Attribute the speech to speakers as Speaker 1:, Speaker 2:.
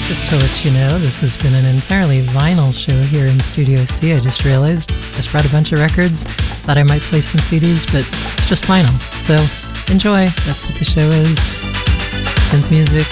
Speaker 1: Just to let you know, this has been an entirely vinyl show here in Studio C. I just realized. Just brought a bunch of records. Thought I might play some CDs, but it's just vinyl. So enjoy. That's what the show is. Synth music,